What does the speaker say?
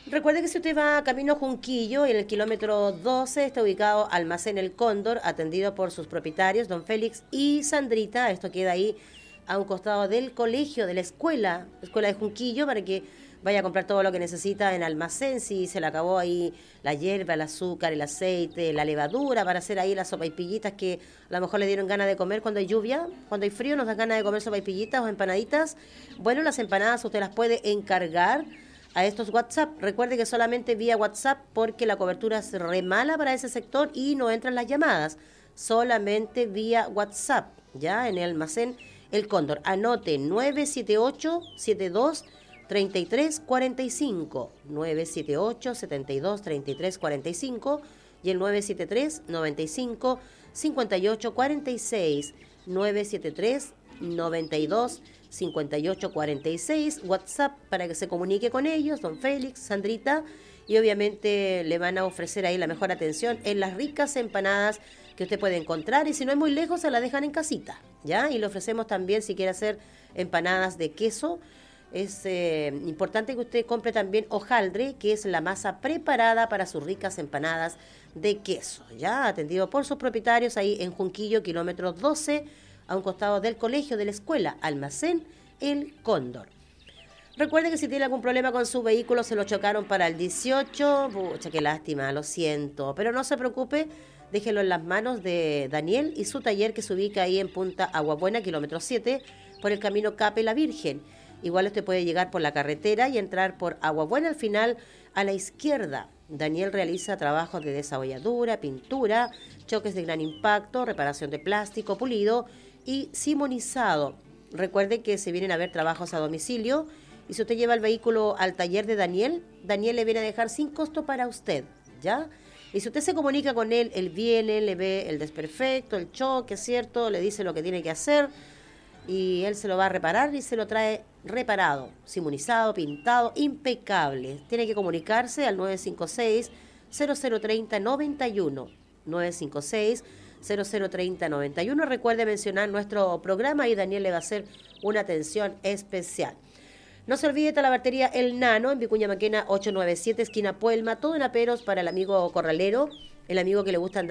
Recuerde que si usted va camino a Junquillo, en el kilómetro 12 está ubicado Almacén El Cóndor, atendido por sus propietarios, don Félix y Sandrita. Esto queda ahí a un costado del colegio, de la escuela de Junquillo, para que vaya a comprar todo lo que necesita en almacén. Si se le acabó ahí la hierba, el azúcar, el aceite, la levadura, para hacer ahí las sopaipillitas que a lo mejor le dieron ganas de comer cuando hay lluvia, cuando hay frío nos dan ganas de comer sopaipillitas o empanaditas. Bueno, las empanadas usted las puede encargar a estos WhatsApp. Recuerde que solamente vía WhatsApp, porque la cobertura es re mala para ese sector y no entran las llamadas. Solamente vía WhatsApp, ya en el almacén El Cóndor. Anote 978-72-3345, 978-72-3345 y el 973-95-5846, 973-92-5846, WhatsApp para que se comunique con ellos, don Félix, Sandrita, y obviamente le van a ofrecer ahí la mejor atención en las ricas empanadas que usted puede encontrar, y si no es muy lejos se la dejan en casita, ¿ya? Y le ofrecemos también, si quiere hacer empanadas de queso, es importante que usted compre también hojaldre, que es la masa preparada para sus ricas empanadas de queso, ¿ya? Atendido por sus propietarios ahí en Junquillo, kilómetro 12, a un costado del colegio, de la escuela, Almacén El Cóndor. Recuerde que si tiene algún problema con su vehículo, se lo chocaron para el 18, pucha, qué lástima, lo siento, pero no se preocupe, déjelo en las manos de Daniel y su taller, que se ubica ahí en Punta Aguabuena, kilómetro 7, por el camino Cape La Virgen. Igual usted puede llegar por la carretera y entrar por Aguabuena al final a la izquierda. Daniel realiza trabajos de desabolladura, pintura, choques de gran impacto, reparación de plástico, pulido y simonizado. Recuerde que se vienen a ver trabajos a domicilio, y si usted lleva el vehículo al taller de Daniel, Daniel le viene a dejar sin costo para usted, ¿ya? Y si usted se comunica con él, él viene, le ve el desperfecto, el choque, ¿cierto? Le dice lo que tiene que hacer y él se lo va a reparar y se lo trae reparado, simonizado, pintado, impecable. Tiene que comunicarse al 956-0030-91, 956-0030-91. Recuerde mencionar nuestro programa y Daniel le va a hacer una atención especial. No se olvide de la batería El Nano en Vicuña Maquena 897, esquina Puelma, todo en aperos para el amigo corralero, el amigo que le gusta andar